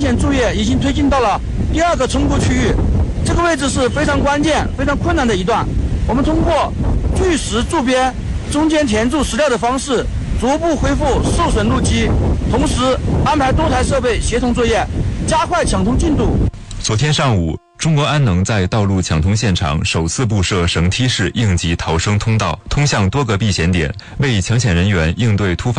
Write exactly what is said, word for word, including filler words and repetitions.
险作业已经推进到了第二个冲过区域，这个位置是非常关键、非常困难的一段。我们通过锯石筑边、中间填筑石料的方式，逐步恢复受损路基，同时安排多台设备协同作业，加快抢通进度。 昨天上午，中国安能在道路抢通现场首次布设绳梯式应急逃生通道，通向多个避险点，为抢险人员应对突发